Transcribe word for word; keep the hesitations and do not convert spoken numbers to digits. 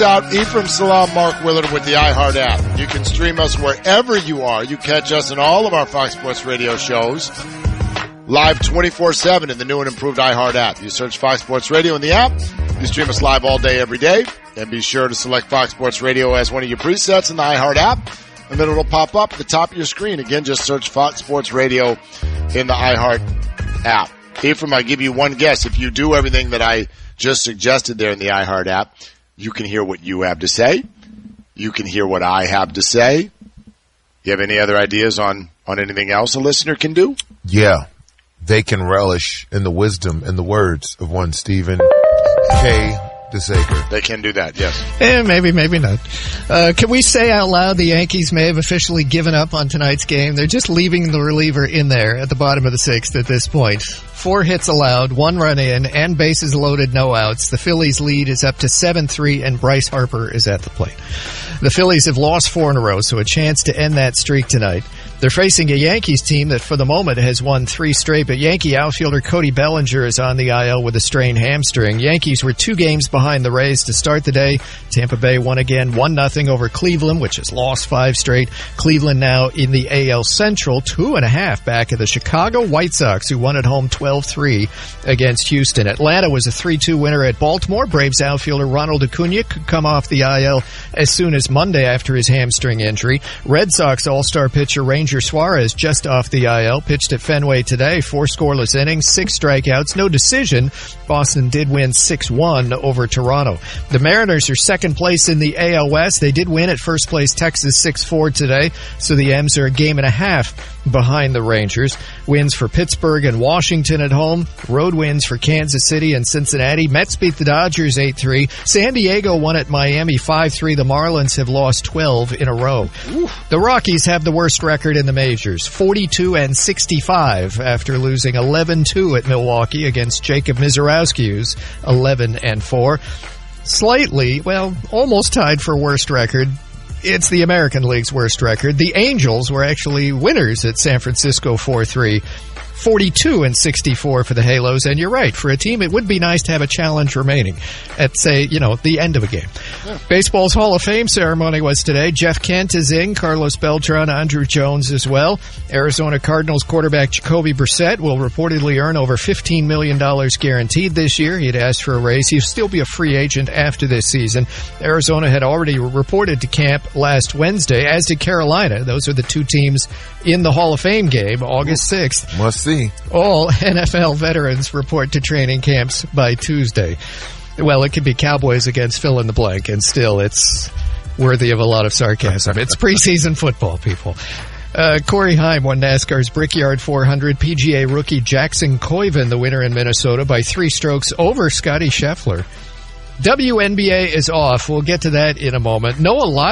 Out Ephraim Salam, Mark Willard with the iHeart app. You can stream us wherever you are. You catch us in all of our Fox Sports Radio shows live twenty-four seven in the new and improved iHeart app. You search Fox Sports Radio in the app. You stream us live all day, every day. And be sure to select Fox Sports Radio as one of your presets in the iHeart app. And then it'll pop up at the top of your screen. Again, just search Fox Sports Radio in the iHeart app. Ephraim, I give you one guess. If you do everything that I just suggested there in the iHeart app, you can hear what you have to say. You can hear what I have to say. You have any other ideas on, on anything else a listener can do? Yeah. They can relish in the wisdom and the words of one Stephen K. DeSaker. They can do that, yes. Eh, maybe, maybe not. Uh, can we say out loud the Yankees may have officially given up on tonight's game? They're just leaving the reliever in there at the bottom of the sixth at this point. Four hits allowed, one run in, and bases loaded, no outs. The Phillies' lead is up to seven three, and Bryce Harper is at the plate. The Phillies have lost four in a row, so a chance to end that streak tonight. They're facing a Yankees team that for the moment has won three straight, but Yankee outfielder Cody Bellinger is on the I L with a strained hamstring. Yankees were two games behind the Rays to start the day. Tampa Bay won again one nothing over Cleveland, which has lost five straight. Cleveland now in the A L Central, two and a half back of the Chicago White Sox, who won at home twelve three against Houston. Atlanta was a three two winner at Baltimore. Braves outfielder Ronald Acuna could come off the I L as soon as Monday after his hamstring injury. Red Sox all-star pitcher Ranger Suarez just off the I L, pitched at Fenway today, four scoreless innings, six strikeouts, no decision. Boston did win six one over Toronto. The Mariners are second place in the A L West. They did win at first place Texas six four today, so the M's are a game and a half behind the Rangers. Wins for Pittsburgh and Washington at home. Road wins for Kansas City and Cincinnati. Mets beat the Dodgers eight three. San Diego won at Miami five three. The Marlins have lost twelve in a row. Oof. The Rockies have the worst record in the majors, forty-two and sixty-five, after losing eleven two at Milwaukee against Jacob Mizorowski, who's eleven and four. Slightly, well, almost tied for worst record. It's the American League's worst record. The Angels were actually winners at San Francisco four three. forty-two and sixty-four for the Halos, and you're right, for a team it would be nice to have a challenge remaining at, say, you know, the end of a game. Yeah. Baseball's Hall of Fame ceremony was today. Jeff Kent is in, Carlos Beltran, Andrew Jones as well. Arizona Cardinals quarterback Jacoby Brissett will reportedly earn over fifteen million dollars guaranteed this year. He had asked for a raise. He'll still be a free agent after this season. Arizona had already reported to camp last Wednesday, as did Carolina. Those are the two teams in the Hall of Fame game, August sixth. Must see. All N F L veterans report to training camps by Tuesday. Well, it could be Cowboys against fill in the blank, and still it's worthy of a lot of sarcasm. It's preseason football, people. Uh, Corey Heim won NASCAR's Brickyard four hundred. P G A rookie Jackson Koiven, the winner in Minnesota, by three strokes over Scotty Scheffler. W N B A is off. We'll get to that in a moment. Noah Lyles